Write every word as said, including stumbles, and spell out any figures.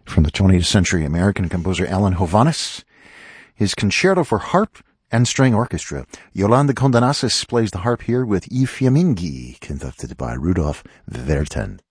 from the twentieth century American composer Alan Hovhaness, his Concerto for Harp and String Orchestra. Yolanda Condenasis plays the harp here with I Fiamminghi, conducted by Rudolf Verten.